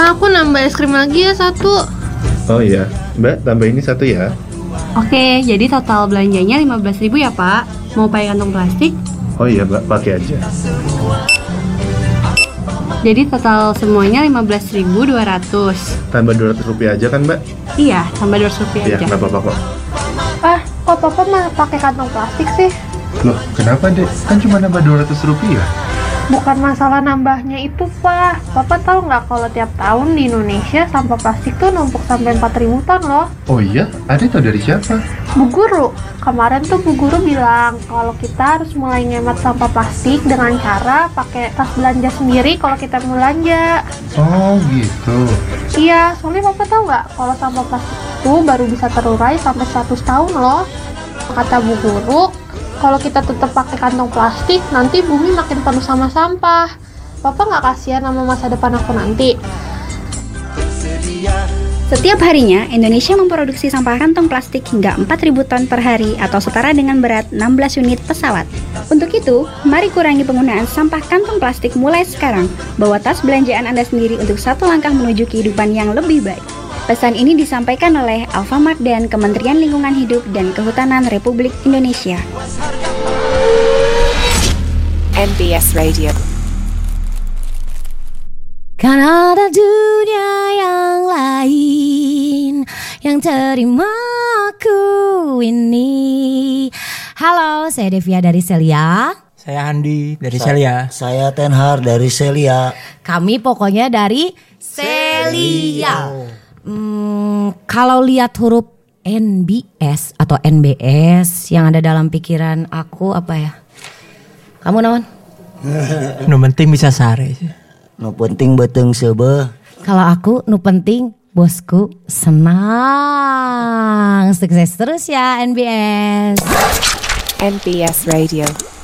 aku nambah es krim lagi ya 1. Oh iya, Mbak tambah ini 1 ya. Oke, jadi total belanjanya 15.000 ya Pak. Mau pakai kantong plastik? Oh iya Mbak, pakai aja. Jadi total semuanya 15.200. Tambah 200 rupiah aja kan Mbak? Iya, tambah 200 rupiah Iya, aja. nggak apa-apa kok. Kok papa malah pakai kantong plastik sih? Loh, kenapa dek? Kan cuma nambah 200 rupiah. Bukan masalah nambahnya itu, Pak. Papa tahu nggak kalau tiap tahun di Indonesia sampah plastik tuh numpuk sampai 4.000 ton loh. Oh iya? Ada tahu dari siapa? Bu Guru, kemarin tuh Bu Guru bilang kalau kita harus mulai ngemat sampah plastik dengan cara pakai tas belanja sendiri kalau kita belanja. Oh gitu. Iya, soalnya Papa tahu nggak kalau sampah plastik itu baru bisa terurai sampai 100 tahun loh. Kata Bu Guru, kalau kita tetap pakai kantong plastik, nanti bumi makin penuh sama sampah. Papa nggak kasihan sama masa depan aku nanti? Setiap harinya, Indonesia memproduksi sampah kantong plastik hingga 4.000 ton per hari atau setara dengan berat 16 unit pesawat. Untuk itu, mari kurangi penggunaan sampah kantong plastik mulai sekarang. Bawa tas belanjaan Anda sendiri untuk satu langkah menuju kehidupan yang lebih baik. Pesan ini disampaikan oleh Alfamart dan Kementerian Lingkungan Hidup dan Kehutanan Republik Indonesia. NBS Radio. Kan ada dunia yang lain yang terima aku ini. Halo, saya Devia dari Celia. Saya Handi dari Celia. Saya Tenhar dari Celia. Kami pokoknya dari Celia. Kalau lihat huruf NBS atau NBS yang ada dalam pikiran aku apa ya? Kamu naon? Nu penting bisa sare. Nu penting beteng sebe. Kalau aku nu penting bosku senang. Sukses terus ya NBS. NBS Radio.